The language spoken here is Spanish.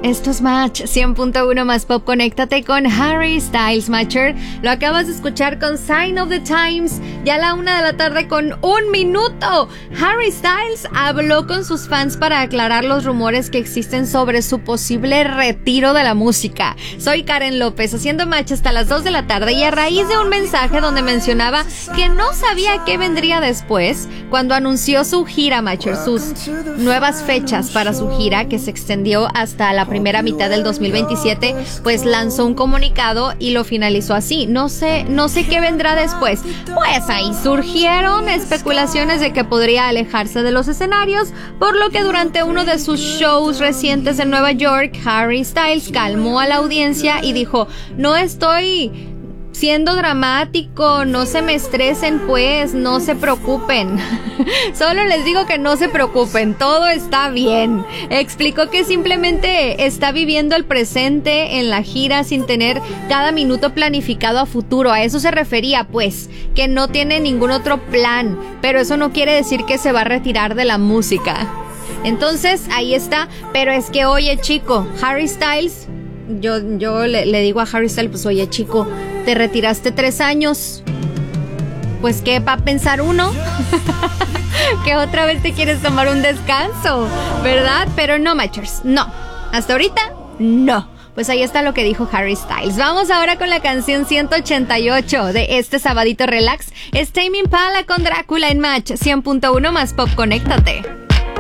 Esto es Match 100.1 más pop. Conéctate con Harry Styles, Matcher. Lo acabas de escuchar con Sign of the Times. Ya a la 1:00 con 1 minuto. Harry Styles habló con sus fans para aclarar los rumores que existen sobre su posible retiro de la música. Soy Karen López, haciendo Match hasta las 2:00, y a raíz de un mensaje donde mencionaba que no sabía qué vendría después, cuando anunció su gira, Matcher, sus nuevas fechas para su gira, que se extendió hasta la primera mitad del 2027, pues lanzó un comunicado y lo finalizó así: no sé qué vendrá después. Pues ahí surgieron especulaciones de que podría alejarse de los escenarios, por lo que durante uno de sus shows recientes en Nueva York, Harry Styles calmó a la audiencia y dijo: no estoy siendo dramático, no se me estresen pues, no se preocupen. Solo les digo que no se preocupen, todo está bien. Explicó que simplemente está viviendo el presente en la gira sin tener cada minuto planificado a futuro. A eso se refería, pues, que no tiene ningún otro plan, pero eso no quiere decir que se va a retirar de la música. Entonces, ahí está. Pero es que, oye, chico, Harry Styles, yo le digo a Harry Styles, pues, oye, chico, te retiraste 3 años. Pues, ¿qué va a pensar uno? Que otra vez te quieres tomar un descanso, ¿verdad? Pero no, Matchers, no. Hasta ahorita, no. Pues ahí está lo que dijo Harry Styles. Vamos ahora con la canción 188 de este sabadito relax. Es Tame Impala con Drácula en Match 100.1 más pop. Conéctate.